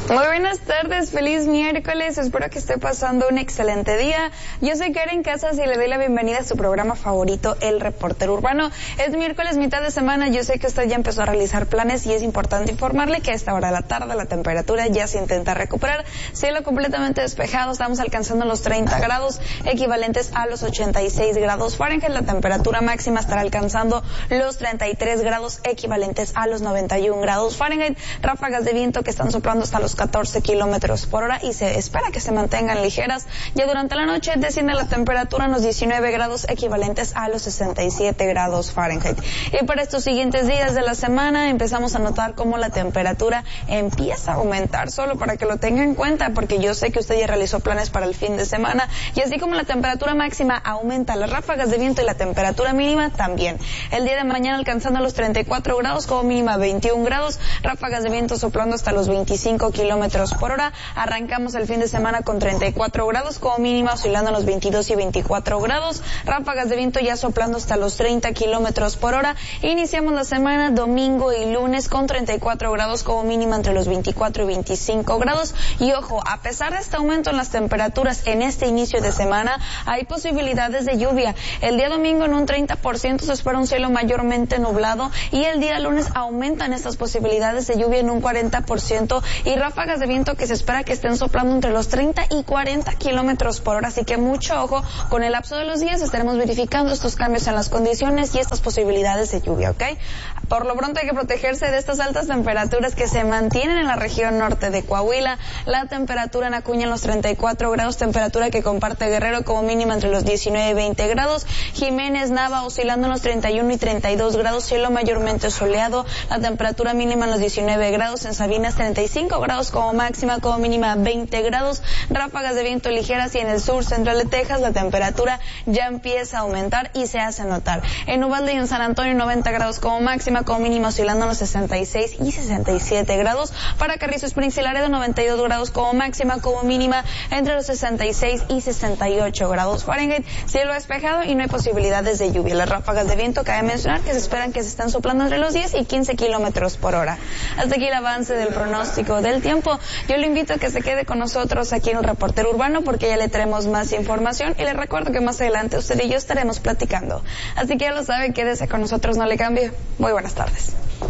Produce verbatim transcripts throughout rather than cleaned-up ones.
Muy buenas tardes, feliz miércoles, espero que esté pasando un excelente día. Yo soy Karen Casas y le doy la bienvenida a su programa favorito, El Reportero Urbano. Es miércoles, mitad de semana, yo sé que usted ya empezó a realizar planes y es importante informarle que a esta hora de la tarde la temperatura ya se intenta recuperar. Cielo completamente despejado, estamos alcanzando los treinta grados, equivalentes a los ochenta y seis grados Fahrenheit. La temperatura máxima estará alcanzando los treinta y tres grados, equivalentes a los noventa y un grados Fahrenheit. Ráfagas de viento que están soplando hasta los catorce kilómetros por hora y se espera que se mantengan ligeras. Ya durante la noche desciende la temperatura en los diecinueve grados, equivalentes a los sesenta y siete grados Fahrenheit. Y para estos siguientes días de la semana empezamos a notar cómo la temperatura empieza a aumentar, solo para que lo tenga en cuenta, porque yo sé que usted ya realizó planes para el fin de semana, y así como la temperatura máxima aumenta, las ráfagas de viento y la temperatura mínima también. El día de mañana alcanzando los treinta y cuatro grados, como mínima veintiún grados, ráfagas de viento soplando hasta los veinticinco kilómetros por hora. Arrancamos el fin de semana con treinta y cuatro grados, como mínima oscilando en los veintidós y veinticuatro grados, ráfagas de viento ya soplando hasta los treinta kilómetros por hora. Iniciamos la semana domingo y lunes con treinta y cuatro grados, como mínima entre los veinticuatro y veinticinco grados. Y ojo, a pesar de este aumento en las temperaturas en este inicio de semana, hay posibilidades de lluvia. El día domingo en un treinta por ciento se espera un cielo mayormente nublado, y el día lunes aumentan estas posibilidades de lluvia en un cuarenta por ciento, y ráfagas de viento que se espera que estén soplando entre los treinta y cuarenta kilómetros por hora, así que mucho ojo, con el lapso de los días estaremos verificando estos cambios en las condiciones y estas posibilidades de lluvia, ¿ok? Por lo pronto hay que protegerse de estas altas temperaturas que se mantienen en la región norte de Coahuila. La temperatura en Acuña en los treinta y cuatro grados, temperatura que comparte Guerrero como mínima entre los diecinueve y veinte grados, Jiménez Nava oscilando en los treinta y uno y treinta y dos grados, cielo mayormente soleado, la temperatura mínima en los diecinueve grados, en Sabinas treinta y cinco grados como máxima, como mínima veinte grados, ráfagas de viento ligeras, y en el sur central de Texas la temperatura ya empieza a aumentar y se hace notar. En Uvalde y en San Antonio noventa grados como máxima, como mínima oscilando en los sesenta y seis y sesenta y siete grados. Para Carrizo Springs y Laredo noventa y dos grados como máxima, como mínima entre los sesenta y seis y sesenta y ocho grados Fahrenheit. Cielo despejado y no hay posibilidades de lluvia. Las ráfagas de viento, cabe mencionar que se esperan que se están soplando entre los diez y quince kilómetros por hora. Hasta aquí el avance del pronóstico del tiempo. Yo le invito a que se quede con nosotros aquí en el Reportero Urbano, porque ya le traemos más información, y le recuerdo que más adelante usted y yo estaremos platicando. Así que ya lo sabe, quédese con nosotros, no le cambie. Muy buenas tardes.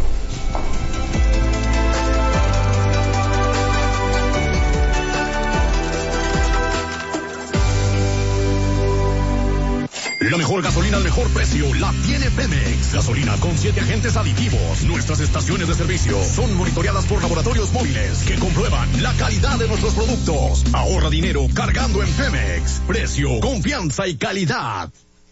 La mejor gasolina al mejor precio la tiene Pemex. Gasolina con siete agentes aditivos. Nuestras estaciones de servicio son monitoreadas por laboratorios móviles que comprueban la calidad de nuestros productos. Ahorra dinero cargando en Pemex. Precio, confianza y calidad.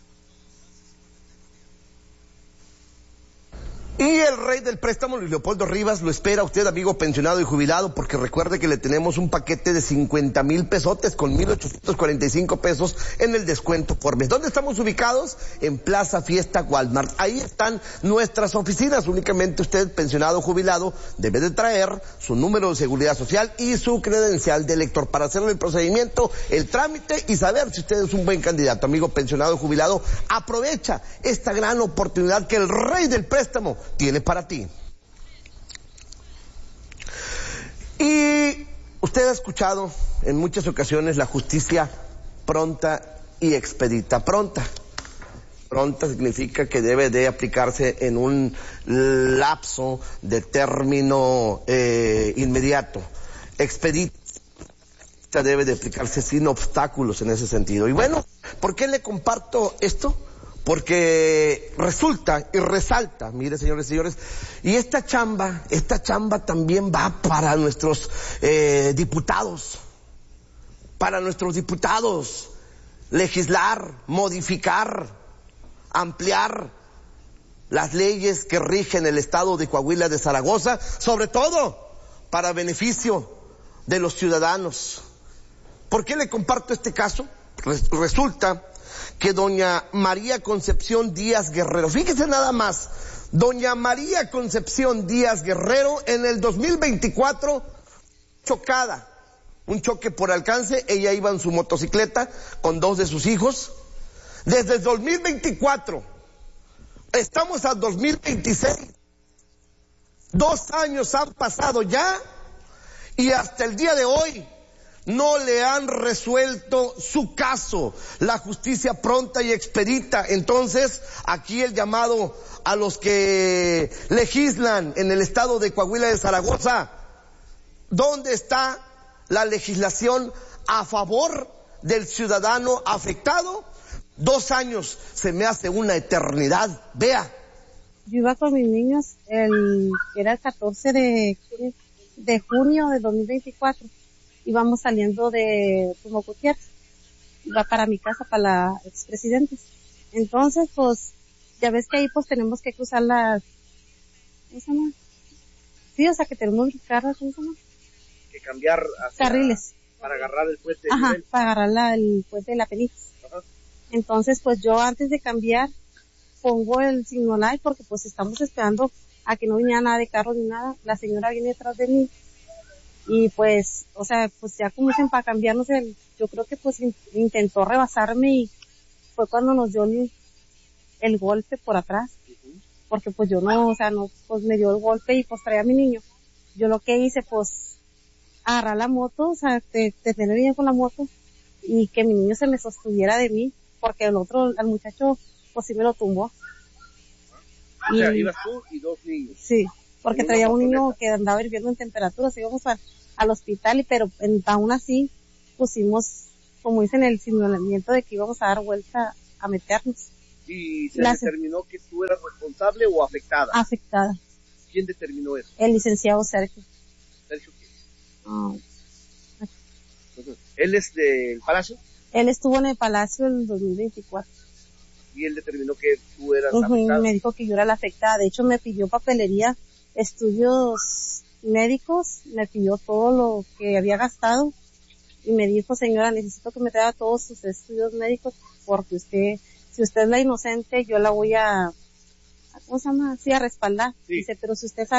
Y el rey del préstamo, Luis Leopoldo Rivas, lo espera usted, amigo pensionado y jubilado, porque recuerde que le tenemos un paquete de cincuenta mil pesotes con mil ochocientos cuarenta y cinco pesos en el descuento por mes. ¿Dónde estamos ubicados? En Plaza Fiesta Walmart. Ahí están nuestras oficinas. Únicamente usted, pensionado o jubilado, debe de traer su número de seguridad social y su credencial de elector para hacerle el procedimiento, el trámite y saber si usted es un buen candidato. Amigo pensionado o jubilado, aprovecha esta gran oportunidad que el rey del préstamo tiene para ti. Y usted ha escuchado en muchas ocasiones la justicia pronta y expedita. Pronta. Pronta significa que debe de aplicarse en un lapso de término eh, inmediato. Expedita debe de aplicarse sin obstáculos en ese sentido. Y bueno, ¿por qué le comparto esto? Porque resulta y resalta, mire señores y señores, y esta chamba, esta chamba también va para nuestros eh, diputados, para nuestros diputados, legislar, modificar, ampliar las leyes que rigen el estado de Coahuila de Zaragoza, sobre todo para beneficio de los ciudadanos. ¿Por qué le comparto este caso? Resulta que doña María Concepción Díaz Guerrero, fíjese nada más, doña María Concepción Díaz Guerrero en el dos mil veinticuatro, chocada, un choque por alcance, ella iba en su motocicleta con dos de sus hijos. Desde el dos mil veinticuatro, estamos al dos mil veintiséis, dos años han pasado ya, y hasta el día de hoy no le han resuelto su caso. La justicia pronta y expedita. Entonces, aquí el llamado a los que legislan en el estado de Coahuila de Zaragoza. ¿Dónde está la legislación a favor del ciudadano afectado? Dos años se me hace una eternidad. Vea. Yo iba con mis niños el, era el catorce de, de junio de dos mil veinticuatro. Íbamos saliendo de Tumo Gutiérrez. Iba para mi casa, para la expresidente. Entonces, pues, ya ves que ahí pues tenemos que cruzar las, ¿cómo se llama? Sí, o sea que tenemos que carros, ¿cómo se llama? Que cambiar hacia, carriles. Para agarrar el puente. Ajá, nivel. para agarrar la, el puente de la Peniche. Ajá. Entonces, pues yo antes de cambiar, pongo el signo light porque pues estamos esperando a que no viniera nada de carro ni nada. La señora viene detrás de mí. Y pues, o sea, pues ya como dicen, para cambiarnos el, yo creo que pues in, intentó rebasarme y fue cuando nos dio el, el golpe por atrás. Uh-huh. Porque pues yo no, o sea, no, pues me dio el golpe y pues traía a mi niño. Yo lo que hice, pues, agarrar la moto, o sea, te, te tener bien con la moto y que mi niño se me sostuviera de mí, porque el otro, al muchacho, pues sí me lo tumbó. O sea, ibas tú y dos niños. Sí. Porque traía un niño que andaba hirviendo en temperatura, así íbamos a, al hospital, y pero en, aún así pusimos, como dicen, el señalamiento de que íbamos a dar vuelta a meternos. ¿Y se La, determinó que tú eras responsable o afectada? Afectada. ¿Quién determinó eso? El licenciado Sergio. ¿Sergio qué? Oh. ¿Él es del Palacio? Él estuvo en el Palacio en el dos mil veinticuatro. ¿Y él determinó que tú eras uh-huh, afectada? Me dijo que yo era la afectada. De hecho, me pidió papelería, estudios médicos, me pidió todo lo que había gastado y me dijo, señora, necesito que me traiga todos sus estudios médicos porque usted, si usted es la inocente, yo la voy a, ¿cómo se llama? Sí, a respaldar. Sí. Dice, pero si usted sabe